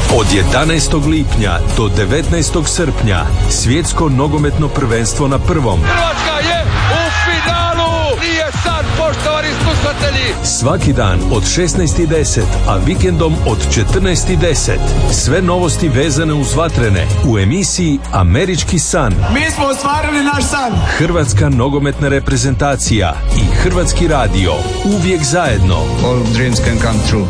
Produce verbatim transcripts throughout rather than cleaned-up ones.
Od jedanaestog lipnja do devetnaestog srpnja svjetsko nogometno prvenstvo na prvom. Hrvatska je u finalu! Nije sad, poštovani slušatelji! Svaki dan od šesnaest i deset, a vikendom od četrnaest i deset. Sve novosti vezane uz vatrene u emisiji Američki san. Mi smo ostvarili naš san! Hrvatska nogometna reprezentacija i Hrvatski radio. Uvijek zajedno. All dreams can come true.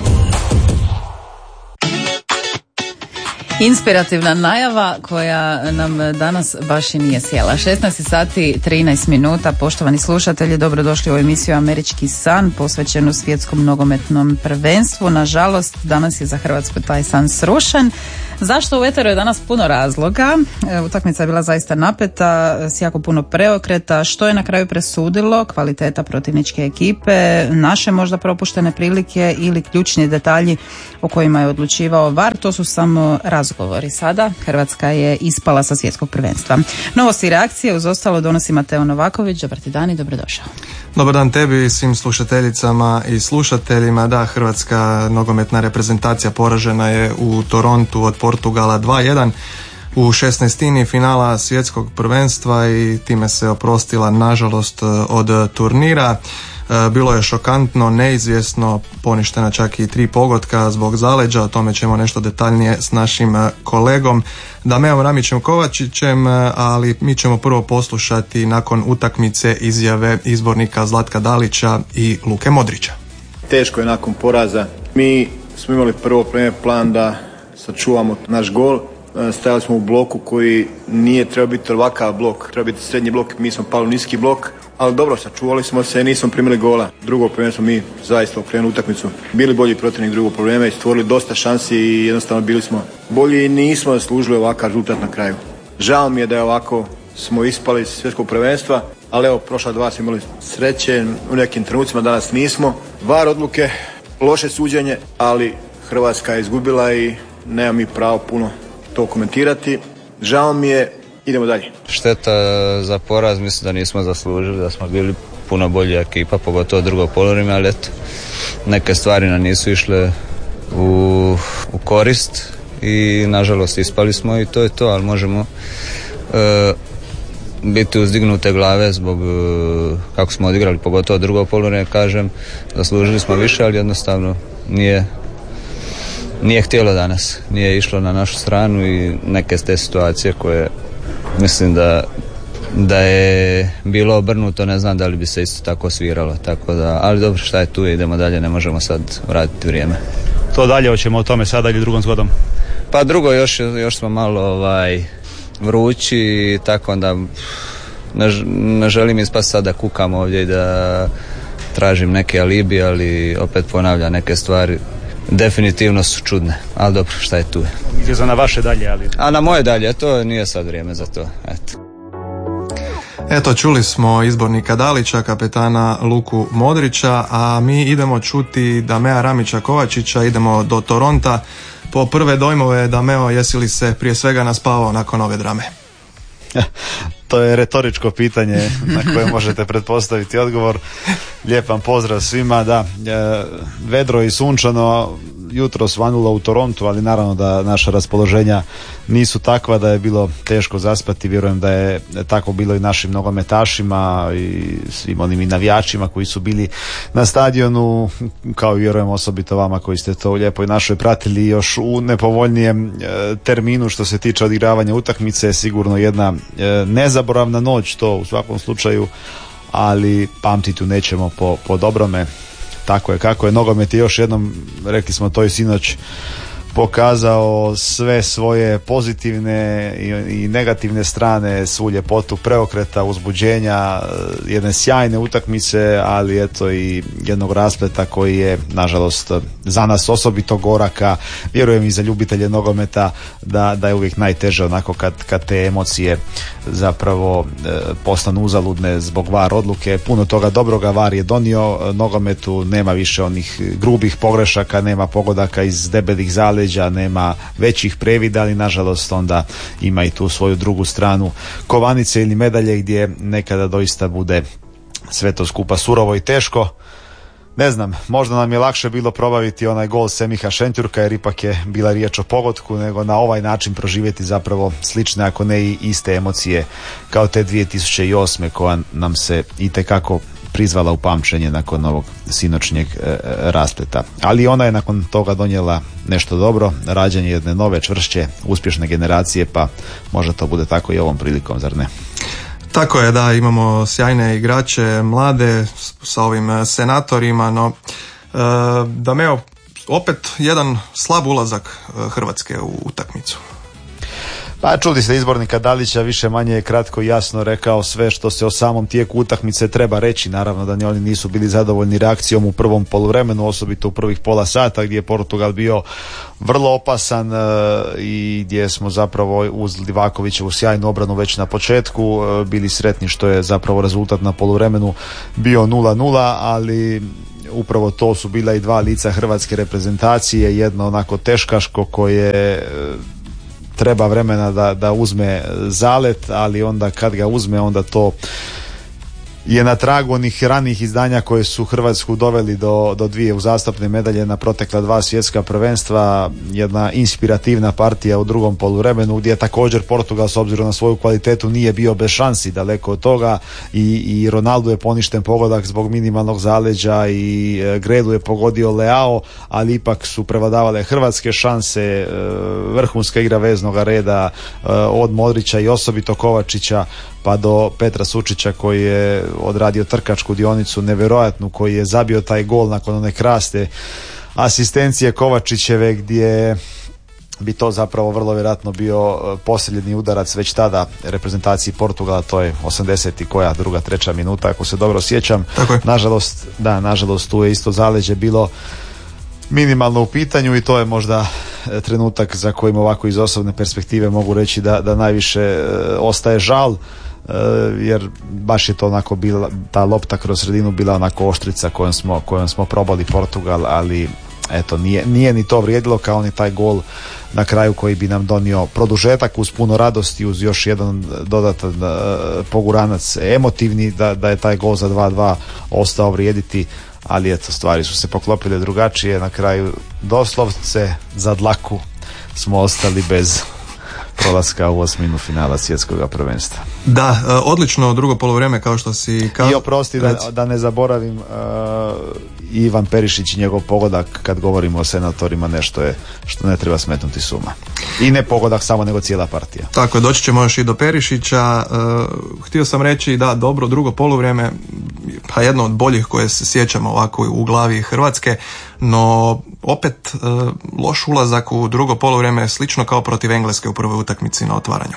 Inspirativna najava koja nam danas baš i nije sjela. šesnaest sati trinaest minuta. Poštovani slušatelji, dobrodošli u emisiju Američki san posvećenu svjetskom nogometnom prvenstvu. Nažalost, danas je za Hrvatsku taj san srušen. Zašto? U eteru je danas puno razloga. Utakmica je bila zaista napeta, s jako puno preokreta. Što je na kraju presudilo? Kvaliteta protivničke ekipe, naše možda propuštene prilike ili ključni detalji o kojima je odlučivao V A R. To su samo razgovori. Sada Hrvatska je ispala sa svjetskog prvenstva. Novosti i reakcije uz ostalo donosi Mateo Novaković. Dobar ti dan i dobrodošao. Dobar dan tebi i svim slušateljicama i slušateljima. Da, hrvatska nogometna reprezentacija poražena je u Torontu od Portugala dva jedan u šesnaestini finala svjetskog prvenstva i time se oprostila nažalost od turnira. Bilo je šokantno, neizvjesno, poništena čak i tri pogotka zbog zaleđa, o tome ćemo nešto detaljnije s našim kolegom Dameom Ramićem Kovačićem, ali mi ćemo prvo poslušati nakon utakmice izjave izbornika Zlatka Dalića i Luke Modrića. Teško je nakon poraza. Mi smo imali prvo plan da sačuvamo naš gol. Stajali smo u bloku koji nije trebao biti ovakav blok, treba biti srednji blok, mi smo pali u niski blok, ali dobro, sačuvali smo se i nismo primili gola. Drugo probleme smo mi zaista okrenuli utakmicu. Bili bolji protivnik drugo probleme i stvorili dosta šansi i jednostavno bili smo bolji i nismo zaslužili ovakav rezultat na kraju. Žao mi je da je ovako smo ispali iz svjetskog prvenstva, ali evo, prošla dva smo imali sreće, u nekim trenucima danas nismo. V A R odluke, loše suđenje, ali Hrvatska je izgubila i nema mi pravo puno to komentirati. Žao mi je, idemo dalje. Šteta za poraz, mislim da nismo zaslužili, da smo bili puno bolja ekipa, pogotovo drugo poluvreme, ali eto, neke stvari nam nisu išle u, u korist i nažalost ispali smo i to je to, ali možemo e, biti uzdignute glave zbog e, kako smo odigrali, pogotovo drugo poluvreme, kažem, zaslužili smo više, ali jednostavno nije Nije htjelo danas, nije išlo na našu stranu i neke ste situacije koje mislim da, da je bilo obrnuto, ne znam da li bi se isto tako sviralo, tako da, ali dobro, šta je tu, idemo dalje, ne možemo sad vratiti vrijeme. To dalje, hoćemo o tome sada ili drugom zgodom? Pa drugo, još, još smo malo ovaj, vrući i tako onda ne, ne želim ispast sad da kukam ovdje i da tražim neke alibi, ali opet ponavljam neke stvari. Definitivno su čudne, ali dobro, šta je tu? Za na vaše dalje, ali... A na moje dalje, to nije sad vrijeme za to, eto. Eto, čuli smo izbornika Dalića, kapetana Luku Modrića, a mi idemo čuti Damea Ramića Kovačića, idemo do Toronta. Po prve dojmove, Dameo, jesi li se prije svega naspavao nakon ove drame? To je retoričko pitanje na koje možete pretpostaviti odgovor. Lijep vam pozdrav svima. Da, vedro i sunčano, jutro svanulo u Torontu, ali naravno da naša raspoloženja nisu takva da je bilo teško zaspati. Vjerujem da je tako bilo i našim nogometašima i svim onim i navijačima koji su bili na stadionu, kao i vjerujem osobito vama koji ste to u lijepoj našoj pratili još u nepovoljnijem terminu što se tiče odigravanja utakmice. Sigurno jedna nezaboravna noć, to u svakom slučaju, ali pamtiti nećemo po, po dobrome. Tako je kako je. Nogomet je, još jednom rekli smo to i sinoć, pokazao sve svoje pozitivne i, i negativne strane, svu ljepotu preokreta, uzbuđenja, jedne sjajne utakmice, ali eto i jednog raspleta koji je nažalost za nas osobito goraka, vjerujem i za ljubitelje nogometa da, da je uvijek najteže onako kad, kad te emocije zapravo e, postanu uzaludne zbog V A R odluke. Puno toga dobroga V A R je donio nogometu, nema više onih grubih pogrešaka, nema pogodaka iz debelih zaleđa, nema većih previda, ali nažalost onda ima i tu svoju drugu stranu kovanice ili medalje gdje nekada doista bude sve to skupa surovo i teško. Ne znam, možda nam je lakše bilo probaviti onaj gol Semiha Šentjurka jer ipak je bila riječ o pogodku, nego na ovaj način proživjeti zapravo slične, ako ne i iste emocije kao te dvije tisuće osme koja nam se itekako prizvala u pamćenje nakon ovog sinoćnjeg e, raspleta. Ali ona je nakon toga donijela nešto dobro, rađanje jedne nove, čvršće, uspješne generacije, pa možda to bude tako i ovom prilikom, zar ne? Tako je, da, imamo sjajne igrače, mlade, sa ovim senatorima, no e, da me opet jedan slab ulazak Hrvatske u utakmicu. Pa čuli ste izbornika Dalića, više manje je kratko i jasno rekao sve što se o samom tijeku utakmice treba reći. Naravno da ni oni nisu bili zadovoljni reakcijom u prvom poluvremenu, osobito u prvih pola sata gdje je Portugal bio vrlo opasan e, i gdje smo zapravo uz Livakovićevu sjajnu obranu već na početku e, bili sretni što je zapravo rezultat na poluvremenu bio nula nula, ali upravo to su bila i dva lica hrvatske reprezentacije, jedno onako teškaško koje e, treba vremena da, da uzme zalet, ali onda kad ga uzme onda to je na tragu onih ranih izdanja koje su Hrvatsku doveli do, do dvije uzastopne medalje na protekla dva svjetska prvenstva, jedna inspirativna partija u drugom poluvremenu gdje također Portugal s obzirom na svoju kvalitetu nije bio bez šansi, daleko od toga, i, i Ronaldo je poništen pogodak zbog minimalnog zaleđa i e, Gredu je pogodio Leao, ali ipak su prevladavale hrvatske šanse, e, vrhunska igra veznog reda e, od Modrića i osobito Kovačića pa do Petra Sučića koji je odradio trkačku dionicu nevjerojatnu, koji je zabio taj gol nakon one krasne asistencije Kovačićeve gdje bi to zapravo vrlo vjerojatno bio posljednji udarac već tada reprezentaciji Portugala, to je osamdeset i koja druga, treća minuta ako se dobro sjećam. Nažalost, da, nažalost tu je isto zaleđe bilo minimalno u pitanju i to je možda trenutak za kojim ovako iz osobne perspektive mogu reći da, da najviše e, ostaje žal, e, jer baš je to onako bila, ta lopta kroz sredinu bila onako oštrica kojom smo, kojom smo probali Portugal, ali eto, nije, nije ni to vrijedilo kao ni taj gol na kraju koji bi nam donio produžetak uz puno radosti, uz još jedan dodatan uh, poguranac emotivni da, da je taj gol za dva dva ostao vrijediti, ali eto, stvari su se poklopile drugačije, na kraju doslovce za dlaku smo ostali bez prolaska u osminu finala svjetskog prvenstva. Da, odlično drugo poluvreme kao što si kazao. I oprosti da, da ne zaboravim uh, Ivan Perišić i njegov pogodak kad govorimo o senatorima, nešto je što ne treba smetnuti s uma. I ne pogodak samo, nego cijela partija. Tako je, doći ćemo još i do Perišića. Uh, htio sam reći da dobro drugo poluvrijeme, pa jedno od boljih koje se sjećamo ovako u glavi Hrvatske, no opet uh, loš ulazak u drugo poluvrijeme, slično kao protiv Engleske u prvoj utakmici na otvaranju.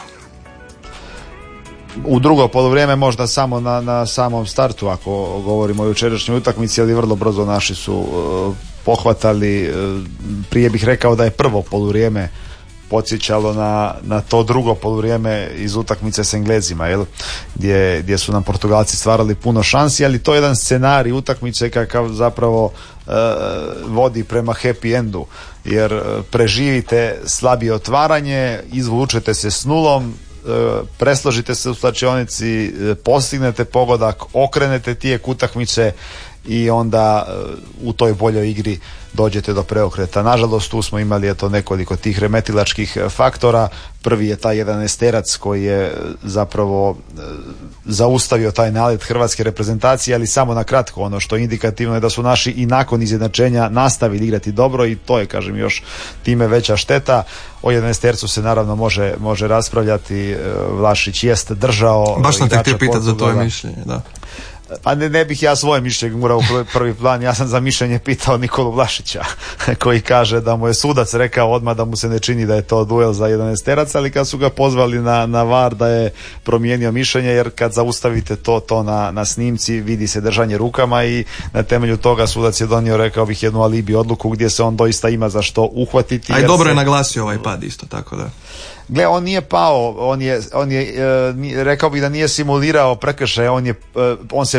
U drugo poluvrijeme možda samo na, na samom startu ako govorimo o jučerašnjoj utakmici, ali vrlo brzo naši su uh, pohvatali. Uh, prije bih rekao da je prvo poluvrijeme podsjećalo na, na to drugo poluvrijeme iz utakmice s Englezima, jel? Gdje, gdje su nam Portugalci stvarali puno šansi, ali to je jedan scenarij utakmice kakav zapravo uh, vodi prema happy endu, jer uh, preživite slabije otvaranje, izvučete se s nulom, presložite se u slačionici, postignete pogodak, okrenete tijek utakmice i onda u toj boljoj igri dođete do preokreta. Nažalost, tu smo imali eto nekoliko tih remetilačkih faktora. Prvi je taj jedan esterac koji je zapravo zaustavio taj nalet hrvatske reprezentacije, ali samo na kratko. Ono što je indikativno je da su naši i nakon izjednačenja nastavili igrati dobro i to je, kažem, još time veća šteta. O jednom estercu se naravno može, može raspravljati. Vlašić jest držao. Baš sam te htio pitati za tvoje mišljenje, da. Pa ne, ne bih ja svoje mišljenje gurao u prvi, prvi plan, ja sam za mišljenje pitao Nikolu Vlašića koji kaže da mu je sudac rekao odmah da mu se ne čini da je to duel za jedan esterac, ali kad su ga pozvali na, na var da je promijenio mišljenje, jer kad zaustavite to, to na, na snimci vidi se držanje rukama i na temelju toga sudac je donio, rekao bih, jednu alibi odluku gdje se on doista ima za što uhvatiti. A i dobro se... je naglasio ovaj pad isto, tako da... Gle, on nije pao, on je, on je, e, rekao bih da nije simulirao prekršaj, on je, e, on se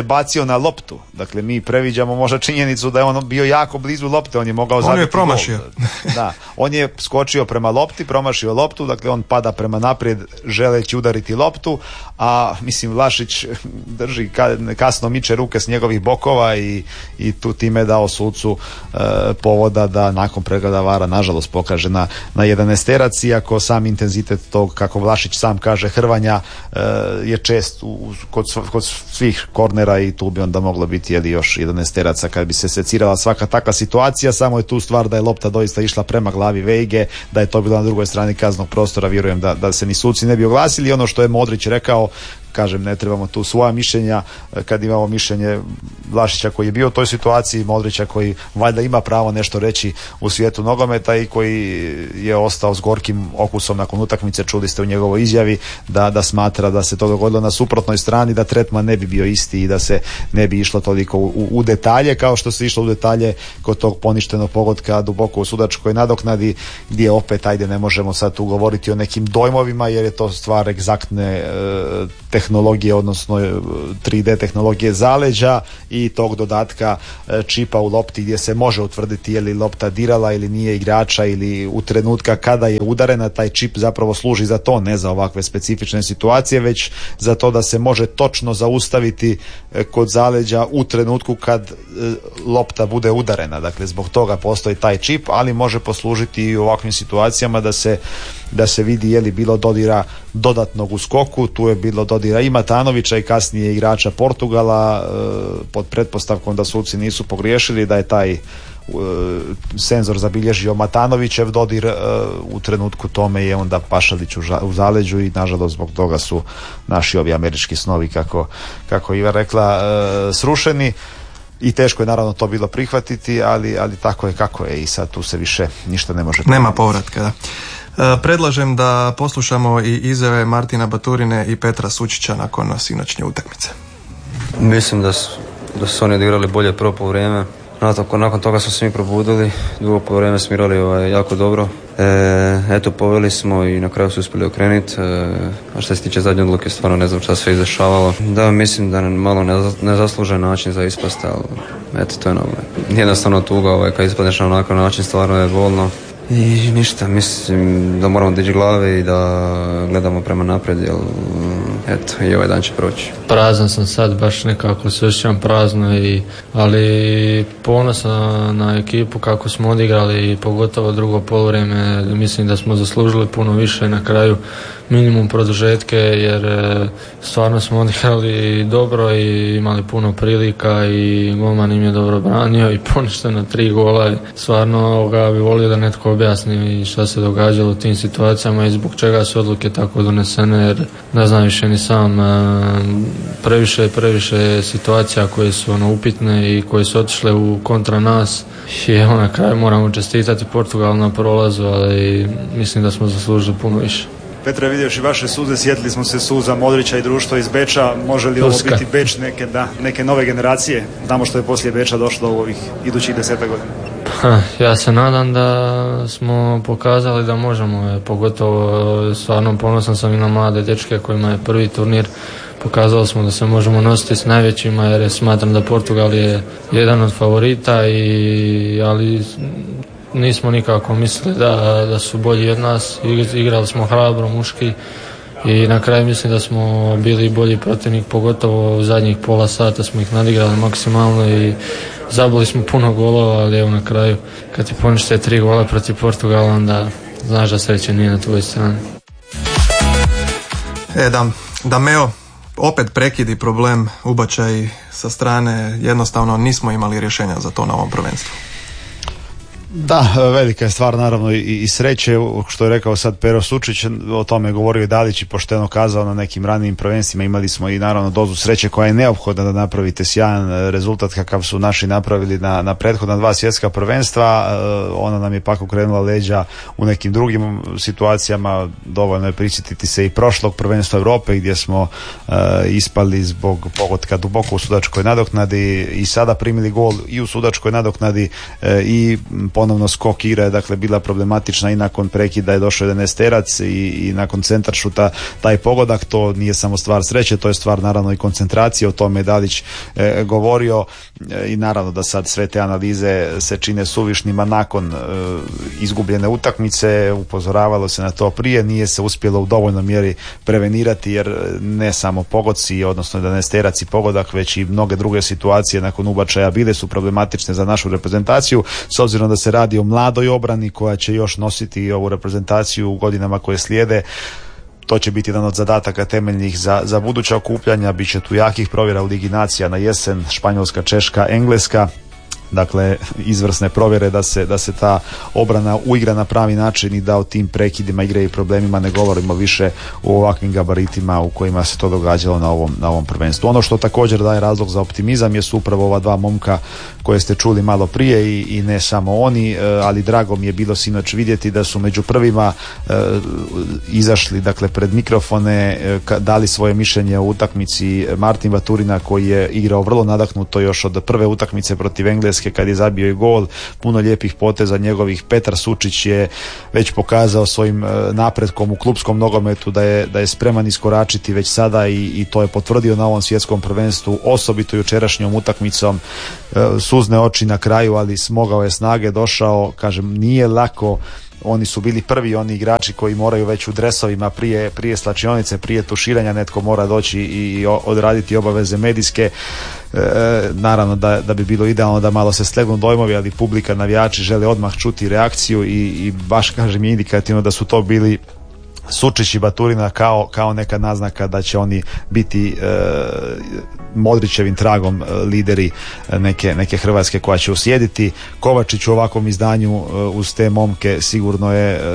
bacio na loptu. Dakle, mi previđamo možda činjenicu da je on bio jako blizu lopte, on je mogao zabiti. On je promašio. Da, on je skočio prema lopti, promašio loptu, dakle on pada prema naprijed želeći udariti loptu, a mislim Vlašić drži, kasno miče ruke s njegovih bokova i, i tu time dao sucu e, povoda da nakon pregleda vara nažalost pokaže na, na jedanaesterac, iako sam intenzitet tog, kako Vlašić sam kaže, hrvanja e, je čest u, kod, kod svih kornera i tu bi onda moglo biti jeli još jedanaesteraca kad bi se secirala svaka takva situacija. Samo je tu stvar da je lopta doista išla prema glavi Vejge, da je to bilo na drugoj strani kaznog prostora, vjerujem da, da se ni suci ne bi oglasili. Ono što je Modrić rekao, kažem, ne trebamo tu svoja mišljenja, kad imamo mišljenje Vlašića koji je bio u toj situaciji, Modrića koji valjda ima pravo nešto reći u svijetu nogometa i koji je ostao s gorkim okusom nakon utakmice, čuli ste u njegovoj izjavi da, da smatra da se to dogodilo na suprotnoj strani, da tretman ne bi bio isti i da se ne bi išlo toliko u, u detalje kao što se išlo u detalje kod tog poništenog pogotka duboko u sudačkoj nadoknadi, gdje opet, ajde, ne možemo sad tu govoriti o nekim dojmovima jer je to stvar egzaktne e, tehnologije, odnosno tri D tehnologije zaleđa i tog dodatka čipa u lopti gdje se može utvrditi je li lopta dirala ili nije igrača, ili u trenutka kada je udarena. Taj čip zapravo služi za to, ne za ovakve specifične situacije, već za to da se može točno zaustaviti kod zaleđa u trenutku kad lopta bude udarena. Dakle, zbog toga postoji taj čip, ali može poslužiti i u ovakvim situacijama da se da se vidi je li bilo dodira dodatnog u skoku. Tu je bilo dodira i Matanovića i kasnije igrača Portugala, e, pod pretpostavkom da suci nisu pogriješili, da je taj e, senzor zabilježio Matanovićev dodir, e, u trenutku tome je onda Pašalić u, ža, u zaleđu i nažalost zbog toga su naši ovi američki snovi, kako, kako Iva rekla, e, srušeni. I teško je naravno to bilo prihvatiti, ali, ali tako je kako je i sad tu se više ništa ne može. Nema povratka, da. E, predlažem da poslušamo i izjave Martina Baturine i Petra Sučića nakon sinoćnje utakmice. Mislim da su, da su oni odigrali bolje prvo poluvreme. Nakon, nakon toga smo se mi probudili, drugo poluvreme smo igrali ovaj, jako dobro. E, eto, poveli smo i na kraju su uspjeli okrenuti. E, a što se tiče zadnje odluke, stvarno ne znam šta se izdešavalo. Da, mislim da malo nezaslužen način za ispast, ali eto, to je nogomet. Jednostavno tuga, ovaj, kad ispadneš na onakav način, stvarno je bolno. I ništa, mislim da moramo dići glave i da gledamo prema naprijed, jer eto, i ovaj dan će proći. Prazan sam sad, baš nekako se osjećam prazno, i, ali ponosan na ekipu kako smo odigrali, pogotovo drugo poluvreme. Mislim da smo zaslužili puno više na kraju, minimum produžetke, jer stvarno smo odigrali dobro i imali puno prilika i golman im je dobro branio i poništeno tri gola. Stvarno ga bi volio da netko objasni šta se događalo u tim situacijama i zbog čega su odluke tako donesene, jer ne znam više ni sam. Previše, previše situacija koje su ono upitne i koje su otišle u kontra nas i evo na kraju moramo čestitati Portugal na prolazu, ali mislim da smo zaslužili puno više. Petre, vidjevši vaše suze, sjetili smo se suza Modrića i društva iz Beča. Može li ovo biti Beč neke, da, neke nove generacije? Znamo što je poslije Beča došlo u ovih idućih deseta godina. Ha, ja se nadam da smo pokazali da možemo, pogotovo stvarno ponosan sam i na mlade dečke kojima je prvi turnir. Pokazali smo da se možemo nositi s najvećima, jer smatram da Portugal je jedan od favorita, i, ali nismo nikako mislili da, da su bolji od nas. Igrali smo hrabro, muški, i na kraju mislim da smo bili bolji protivnik, pogotovo u zadnjih pola sata smo ih nadigrali maksimalno i zabili smo puno golova, ali evo na kraju kad ti ponište tri gola protiv Portugala, onda znaš da sreće nije na tvojoj strani. E da, da Meo, opet prekidi problem, ubačaj sa strane, jednostavno nismo imali rješenja za to na ovom prvenstvu. Da, velika je stvar naravno i, i sreće, što je rekao sad Pero Sučić, o tome je govorio i Dalić i pošteno kazao na nekim ranijim prvenstvima. Imali smo i naravno dozu sreće koja je neophodna da napravite sjajan rezultat kakav su naši napravili na, na prethodna dva svjetska prvenstva. Ona nam je pak okrenula leđa u nekim drugim situacijama. Dovoljno je prisjetiti se i prošlog prvenstva Europe gdje smo uh, ispali zbog pogotka duboko u sudačkoj nadoknadi i sada primili gol i u sudačkoj nadoknadi uh, i ponovno skok igre, dakle bila problematična i nakon prekida je došao jedan esterac i, i nakon centaršuta taj pogodak. To nije samo stvar sreće, to je stvar naravno i koncentracije, o tome je Dalić e, govorio e, i naravno da sad sve te analize se čine suvišnima nakon e, izgubljene utakmice. Upozoravalo se na to prije, nije se uspjelo u dovoljnoj mjeri prevenirati, jer ne samo pogodci, odnosno da ne esterac i pogodak, već i mnoge druge situacije nakon ubačaja bile su problematične za našu reprezentaciju, s obzirom da se radi o mladoj obrani koja će još nositi ovu reprezentaciju u godinama koje slijede. To će biti jedan od zadataka temeljnih za, za buduća okupljanja. Biće tu jakih provjera u Ligi nacija na jesen, Španjolska, Češka, Engleska. Dakle, izvrsne provjere da se, da se ta obrana uigra na pravi način i da o tim prekidima igre i problemima ne govorimo više u ovakvim gabaritima u kojima se to događalo na ovom, na ovom prvenstvu. Ono što također daje razlog za optimizam je su upravo ova dva momka koje ste čuli malo prije i, i ne samo oni, ali drago mi je bilo sinoć vidjeti da su među prvima e, izašli dakle pred mikrofone, e, dali svoje mišljenje o utakmici Martin Vaturina koji je igrao vrlo nadahnuto još od prve utakmice protiv Engleske kad je zabio i gol, puno lijepih poteza njegovih. Petar Sučić je već pokazao svojim napretkom u klupskom nogometu da je, da je spreman iskoračiti već sada i, i to je potvrdio na ovom svjetskom prvenstvu, osobito jučerašnjom utakmicom. Suzne oči na kraju, ali smogao je snage, došao, kažem, nije lako. Oni su bili prvi oni igrači koji moraju već u dresovima prije, prije slačionice, prije tuširanja netko mora doći i odraditi obaveze medijske. E, naravno da, da bi bilo idealno da malo se slegnu dojmovi, ali publika, navijači žele odmah čuti reakciju i, i baš kažem indikativno da su to bili Sučić i Baturina kao, kao neka naznaka da će oni biti e, Modrićevim tragom e, lideri neke, neke Hrvatske koja će uslijediti. Kovačić u ovakvom izdanju e, uz te momke sigurno je e,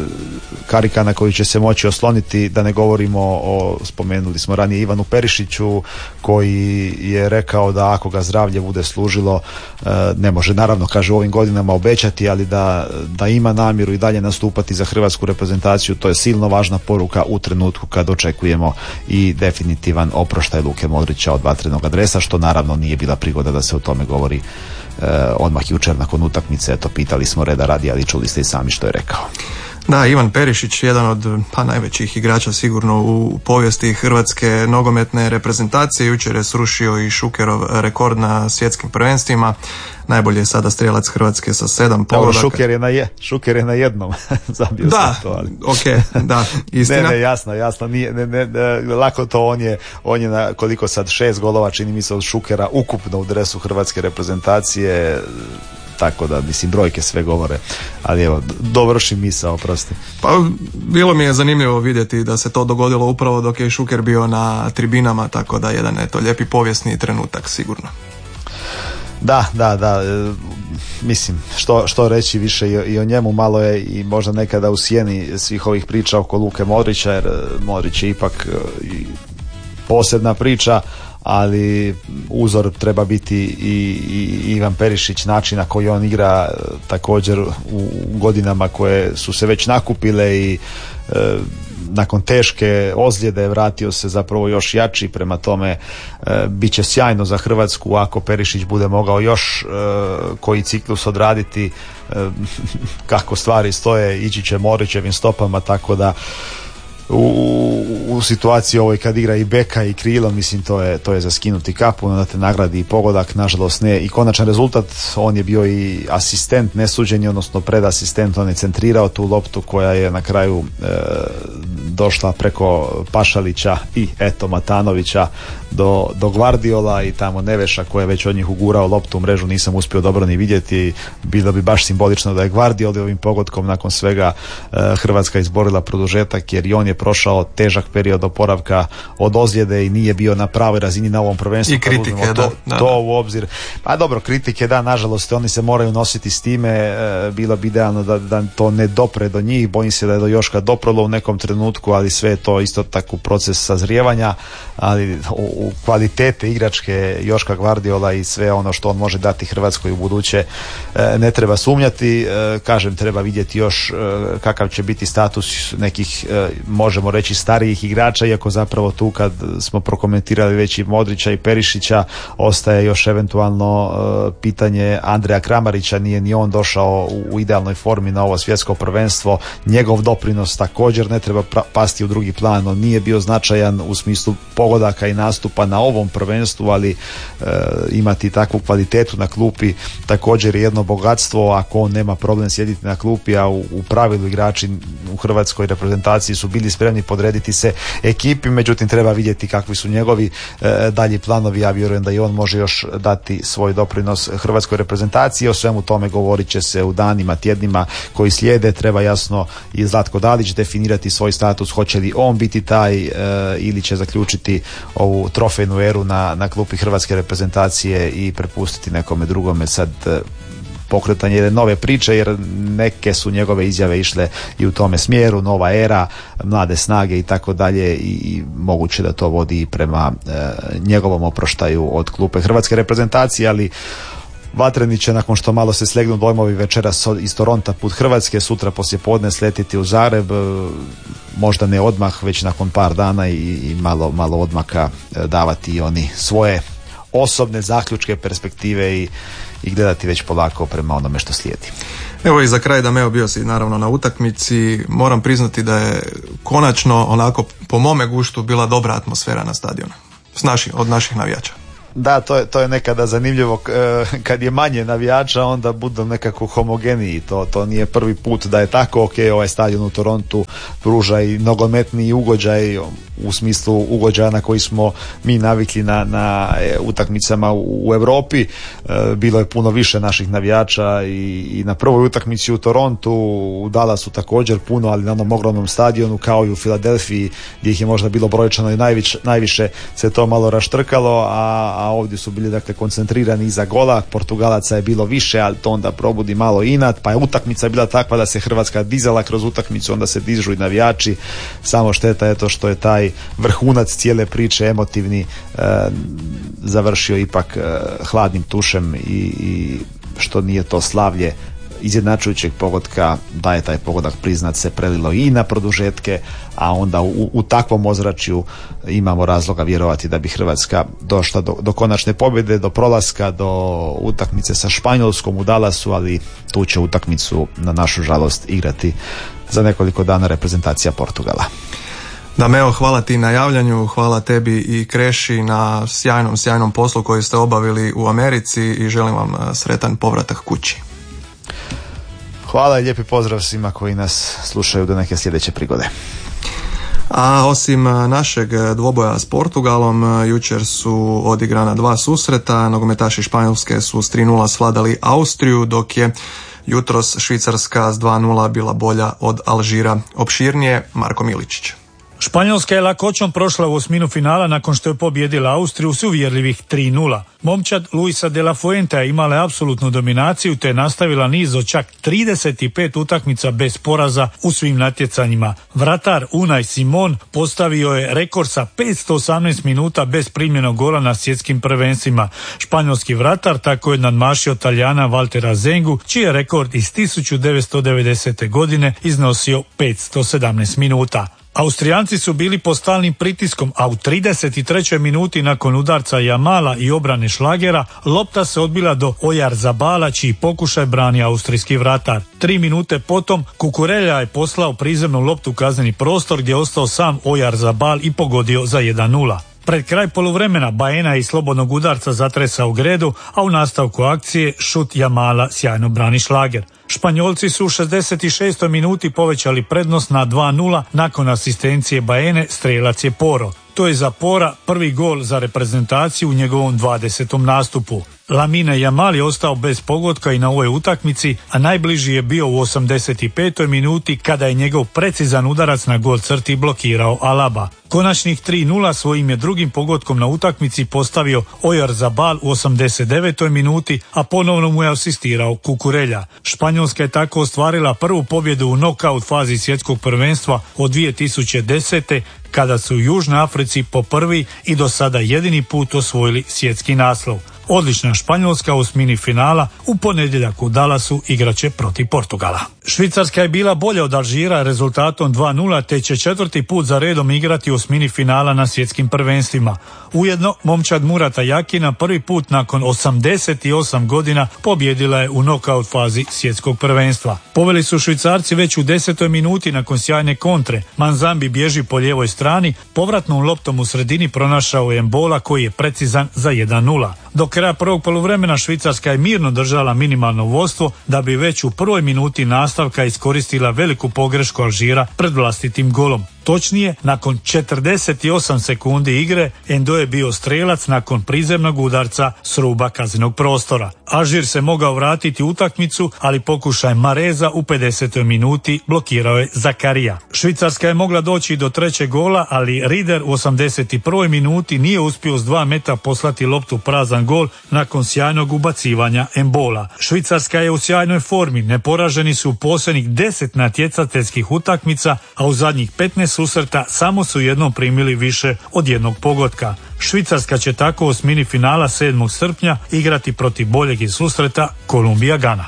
karika na koju će se moći osloniti, da ne govorimo o, spomenuli smo ranije Ivanu Perišiću koji je rekao da ako ga zdravlje bude služilo, e, ne može naravno, kaže, u ovim godinama obećati, ali da, da ima namjeru i dalje nastupati za hrvatsku reprezentaciju. To je silno važna poruka u trenutku kad očekujemo i definitivan oproštaj Luke Modrića od vatrenog adresa, što naravno nije bila prigoda da se o tome govori e, odmah jučer nakon utakmice. Eto, pitali smo reda radi, ali čuli ste i sami što je rekao. Da, Ivan Perišić, jedan od pa najvećih igrača sigurno u povijesti hrvatske nogometne reprezentacije, jučer je srušio i Šukerov rekord na svjetskim prvenstvima. Najbolji je sada strijelac Hrvatske sa sedam pogodaka. Šuker je na je, Šuker je na jednom zabio da, to, ali. ok, da, istina. ne, ne, jasno, jasno, nije, ne, ne, ne, lako to, on je, on je na koliko sad, šest golova, čini mi se, od Šukera ukupno u dresu hrvatske reprezentacije. Tako da, mislim, brojke sve govore, ali evo, dovrši misao, oprosti. Pa, bilo mi je zanimljivo vidjeti da se to dogodilo upravo dok je Šuker bio na tribinama, tako da jedan, eto, lijepi povijesni trenutak, sigurno. Da, da, da, e, mislim, što, što reći više i, i o njemu, malo je i možda nekada u sjeni svih ovih priča oko Luke Modrića, jer Modrić je ipak e, i posebna priča, ali uzor treba biti i, i Ivan Perišić, način na koji on igra također u godinama koje su se već nakupile i e, nakon teške ozljede vratio se zapravo još jači, prema tome e, bit će sjajno za Hrvatsku ako Perišić bude mogao još e, koji ciklus odraditi, e, kako stvari stoje, ići će Modrićevim stopama, tako da U, u situaciji ovoj kad igra i beka i krilo, mislim, to je, to je za skinuti kapu, onda te nagradi i pogodak, nažalost ne i konačan rezultat. On je bio i asistent nesuđeni, odnosno predasistent, on je centrirao tu loptu koja je na kraju e, došla preko Pašalića i eto Matanovića do, do Gvardiola i tamo Neveša koji je već od njih ugurao loptu u mrežu, nisam uspio dobro ni vidjeti. Bilo bi baš simbolično da je Gvardioli ovim pogodkom nakon svega e, Hrvatska izborila produžetak, jer i on je prošao težak period oporavka od ozljede i nije bio na pravoj razini na ovom prvenstvu. I kritike, to, da, da. To u obzir. Pa dobro, kritike, da, nažalost, oni se moraju nositi s time. E, bilo bi idealno da, da to ne dopre do njih. Bojim se da je do Joška doprlo u nekom trenutku, početku, ali sve je to isto tako proces sazrijevanja, ali u, u kvalitete igračke Joška Gvardiola i sve ono što on može dati Hrvatskoj u buduće ne treba sumnjati. Kažem, treba vidjeti još kakav će biti status nekih, možemo reći, starijih igrača, iako zapravo tu kad smo prokomentirali već i Modrića i Perišića, ostaje još eventualno pitanje Andreja Kramarića, nije ni on došao u idealnoj formi na ovo svjetsko prvenstvo, njegov doprinos također ne treba pasti u drugi plan, on nije bio značajan u smislu pogodaka i nastupa na ovom prvenstvu, ali e, imati takvu kvalitetu na klupi također je jedno bogatstvo, ako on nema problem sjediti na klupi, a u, u pravilu igrači u hrvatskoj reprezentaciji su bili spremni podrediti se ekipi, međutim treba vidjeti kakvi su njegovi e, dalji planovi. Ja vjerujem da i on može još dati svoj doprinos hrvatskoj reprezentaciji. O svemu tome govorit će se u danima, tjednima koji slijede. Treba jasno i Zlatko Dalić definirati svoj status, hoće li on biti taj e, ili će zaključiti ovu trofejnu eru na, na klupi hrvatske reprezentacije i prepustiti nekome drugome. Sad e, pokretanje jedne nove priče, jer neke su njegove izjave išle i u tome smjeru, nova era, mlade snage i tako dalje, i moguće da to vodi prema e, njegovom oproštaju od klupe hrvatske reprezentacije, ali Vatrenić će, nakon što malo se slegnu dojmovi, večeras iz Toronta put Hrvatske, sutra poslije podne sletiti u Zagreb, možda ne odmah, već nakon par dana i, i malo, malo odmaka davati i oni svoje osobne zaključke, perspektive i, i gledati već polako prema onome što slijedi. Evo i za kraj, Dameo, bio si naravno na utakmici, moram priznati da je konačno onako po mome guštu bila dobra atmosfera na stadionu s naši, od naših navijača. Da, to je, to je nekada zanimljivo, kad je manje navijača onda budu nekako homogeniji, to, to nije prvi put da je tako. Ok, ovaj stadion u Torontu pruža i nogometni ugođaj u smislu ugođaja na koji smo mi navikli na, na utakmicama u, u Europi. Bilo je puno više naših navijača i, i na prvoj utakmici u Torontu, u Dallasu također puno, ali na onom ogromnom stadionu, kao i u Filadelfiji gdje ih je možda bilo brojčano i najviše, najviše se to malo raštrkalo, a, a ovdje su bili dakle koncentrirani iza gola. Portugalaca je bilo više, ali to onda probudi malo inat, pa je utakmica bila takva da se Hrvatska dizala kroz utakmicu, onda se dižu i navijači. Samo šteta je to što je taj vrhunac cijele priče, emotivni, e, završio ipak e, hladnim tušem i, i što nije to slavlje izjednačujućeg pogotka, da je taj pogodak priznat, se prelilo i na produžetke, a onda u, u takvom ozračju imamo razloga vjerovati da bi Hrvatska došla do, do konačne pobjede, do prolaska, do utakmice sa Španjolskom u Dallasu, ali tu će utakmicu na našu žalost igrati za nekoliko dana reprezentacija Portugala. Dameo, hvala ti na javljanju, hvala tebi i Kreši na sjajnom, sjajnom poslu koji ste obavili u Americi i želim vam sretan povratak kući. Hvala i lijepi pozdrav svima koji nas slušaju do neke sljedeće prigode. A osim našeg dvoboja s Portugalom, jučer su odigrana dva susreta. Nogometaši Španjolske su s tri nula svladali Austriju, dok je jutros Švicarska s dva nula bila bolja od Alžira. Opširnije Marko Miličić. Španjolska je lakoćom prošla u osminu finala nakon što je pobijedila Austriju s uvjerljivih tri nula. Momčad Luisa de la Fuentea imala je apsolutnu dominaciju te je nastavila niz od čak trideset pet utakmica bez poraza u svim natjecanjima. Vratar Unai Simon postavio je rekord sa petsto osamnaest minuta bez primljenog gola na svjetskim prvenstvima. Španjolski vratar tako je nadmašio Talijana Valtera Zengu, čiji je rekord iz tisuću devetsto devedesete. godine iznosio petsto sedamnaest minuta. Austrijanci su bili pod stalnim pritiskom, a u trideset trećoj minuti nakon udarca Jamala i obrane Šlagera, lopta se odbila do Oyarzabala, čiji pokušaj brani austrijski vratar. Tri minute potom Kukurelja je poslao prizemnu loptu u kazneni prostor gdje je ostao sam Oyarzabal i pogodio za jedan nula. Pred kraj poluvremena Baena iz slobodnog udarca zatresa u gredu, a u nastavku akcije šut Jamala sjajno brani Šlager. Španjolci su u šezdeset šestoj minuti povećali prednost na dva nula nakon asistencije Baene, strelac je Poro. To je za Pora prvi gol za reprezentaciju u njegovom dvadesetom nastupu. Lamine Yamal je ostao bez pogotka i na ovoj utakmici, a najbliži je bio u osamdeset petoj minuti kada je njegov precizan udarac na gol crti blokirao Alaba. Konačnih tri nula svojim je drugim pogodkom na utakmici postavio Oyarzabal u osamdeset devetoj minuti, a ponovno mu je asistirao Kukurelja. Španjolska je tako ostvarila prvu pobjedu u nokaut fazi svjetskog prvenstva od dvije tisuće desete kada su u Južnoj Africi po prvi i do sada jedini put osvojili svjetski naslov. Odlična Španjolska u osmini finala u ponedjeljak u Dallasu igraće protiv Portugala. Švicarska je bila bolja od Alžira rezultatom dva nula te će četvrti put za redom igrati u osmini finala na svjetskim prvenstvima. Ujedno, momčad Murata Jakina prvi put nakon osamdeset osam godina pobjedila je u nokaut fazi svjetskog prvenstva. Poveli su Švicarci već u desetoj minuti nakon sjajne kontre. Manzambi bježi po lijevoj strani, povratnom loptom u sredini pronašao je Embola koji je precizan za jedan nula. Do kraja prvog poluvremena Švicarska je mirno držala minimalno vodstvo da bi već u prvoj minuti nastavka iskoristila veliku pogrešku Alžira pred vlastitim golom. Točnije, nakon četrdeset osam sekundi igre, Endo je bio strelac nakon prizemnog udarca s ruba kaznenog prostora. Alžir se mogao vratiti u utakmicu, ali pokušaj Mareza u pedesetoj minuti blokirao je Zakarija. Švicarska je mogla doći do trećeg gola, ali Rieder u osamdeset prvoj minuti nije uspio s dva metra poslati loptu prazan gol nakon sjajnog ubacivanja Embola. Švicarska je u sjajnoj formi, neporaženi su u posljednjih deset natjecateljskih utakmica, a u zadnjih petnaest susreta samo su jednom primili više od jednog pogotka. Švicarska će tako u osmini finala sedmog srpnja igrati protiv boljeg iz susreta Kolumbija-Gana.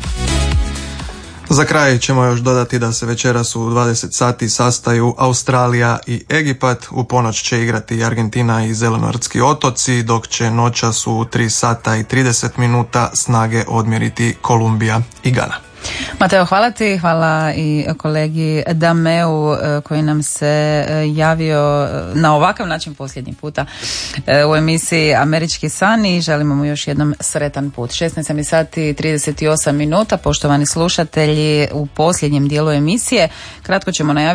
Za kraj ćemo još dodati da se večeras u dvadeset sati sastaju Australija i Egipat, u ponoć će igrati Argentina i Zelenortski otoci, dok će noćas u tri sata i trideset minuta snage odmjeriti Kolumbija i Gana. Mateo, hvala ti, hvala i kolegi Dameu koji nam se javio na ovakav način posljednji puta u emisiji Američki san i želimo mu još jednom sretan put. šesnaest sati i trideset osam minuta, poštovani slušatelji, u posljednjem dijelu emisije kratko ćemo najaviti